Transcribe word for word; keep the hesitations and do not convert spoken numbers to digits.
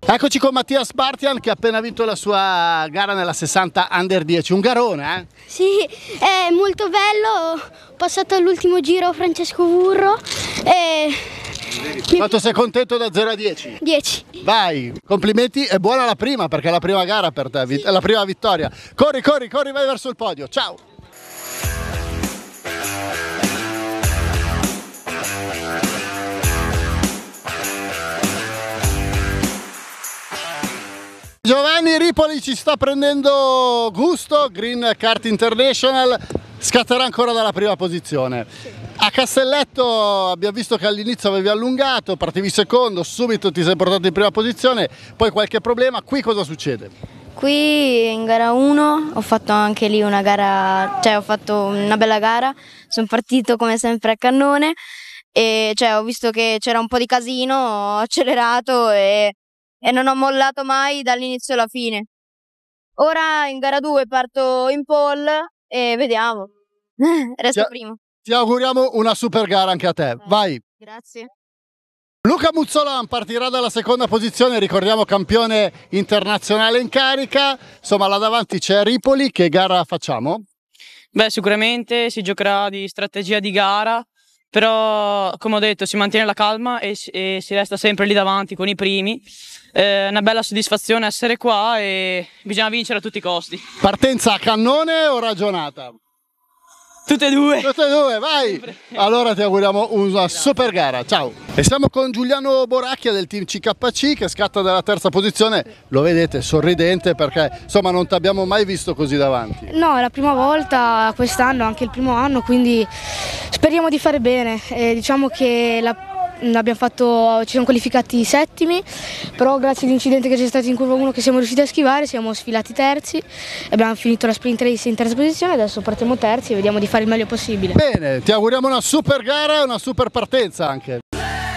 Eccoci con Mattias Bartian che ha appena vinto la sua gara nella sessanta under dieci, un garone eh? Sì, è molto bello, ho passato all'ultimo giro Francesco Burro e... Quanto sei contento da zero a dieci? dieci. Vai, complimenti e buona la prima perché è la prima gara per te, è la prima vittoria. Corri, corri, corri, vai verso il podio, ciao! Giovanni Ripoli ci sta prendendo gusto, Green Kart International, scatterà ancora dalla prima posizione. A Castelletto abbiamo visto che all'inizio avevi allungato, partivi secondo, subito ti sei portato in prima posizione, poi qualche problema, qui cosa succede? Qui in gara uno ho fatto anche lì una gara, cioè ho fatto una bella gara, sono partito come sempre a cannone e cioè, ho visto che c'era un po' di casino, ho accelerato e... e non ho mollato mai dall'inizio alla fine. Ora in gara due parto in pole e vediamo, resto ti, primo. Ti auguriamo una super gara anche a te, eh, vai! Grazie. Luca Muzzolan partirà dalla seconda posizione, ricordiamo campione internazionale in carica, insomma là davanti c'è Ripoli, che gara facciamo? Beh, sicuramente si giocherà di strategia di gara, però come ho detto si mantiene la calma e, e si resta sempre lì davanti con i primi. È una bella soddisfazione essere qua e bisogna vincere a tutti i costi. Partenza a cannone o ragionata? Tutte e due. Tutte e due, vai! Allora ti auguriamo una super gara, ciao! E siamo con Giuliano Boracchia del team C K C che scatta dalla terza posizione, lo vedete sorridente perché insomma non ti abbiamo mai visto così davanti. No, è la prima volta quest'anno, anche il primo anno, quindi speriamo di fare bene. E diciamo che la Abbiamo fatto, ci siamo qualificati settimi, però grazie all'incidente che c'è stato in curva uno che siamo riusciti a schivare siamo sfilati terzi e abbiamo finito la sprint race in terza posizione, adesso partiamo terzi e vediamo di fare il meglio possibile. Bene, ti auguriamo una super gara e una super partenza anche.